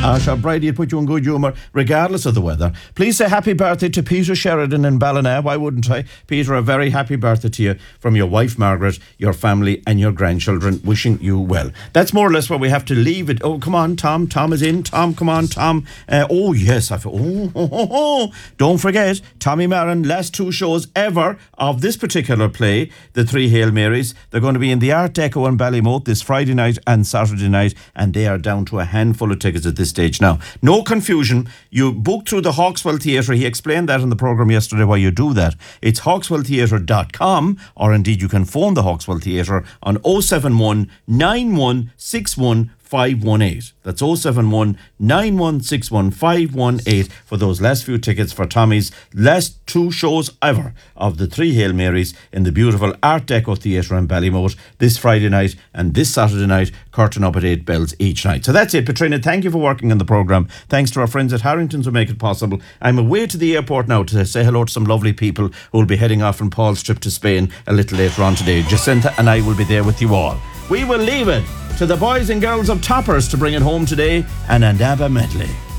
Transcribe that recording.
Sure, Brady, it put you in good humour regardless of the weather. Please say happy birthday to Peter Sheridan in Ballina. Why wouldn't I? Peter, a very happy birthday to you from your wife Margaret, your family and your grandchildren. Wishing you well. That's more or less where we have to leave it. Oh, come on, Tom. Tom is in. Tom, come on, Tom. Oh, yes. Don't forget, Tommy Marin, last two shows ever of this particular play, The Three Hail Marys. They're going to be in the Art Deco in Ballymote this Friday night and Saturday night, and they are down to a handful of tickets at this stage now. No confusion. You book through the Hawkswell Theatre. He explained that in the programme yesterday why you do that. It's hawkswelltheatre.com, or indeed you can phone the Hawkswell Theatre on 071 9161 518. That's 071 9161 518 for those last few tickets for Tommy's last two shows ever of The Three Hail Marys in the beautiful Art Deco Theatre in Ballymote this Friday night and this Saturday night, curtain up at 8 bells each night. So that's it, Petrina. Thank you for working on the programme. Thanks to our friends at Harrington's who make it possible. I'm away to the airport now to say hello to some lovely people who will be heading off on Paul's trip to Spain a little later on today. Jacinta and I will be there with you all. We will leave it to the boys and girls of Toppers to bring it home today, and an ABBA medley.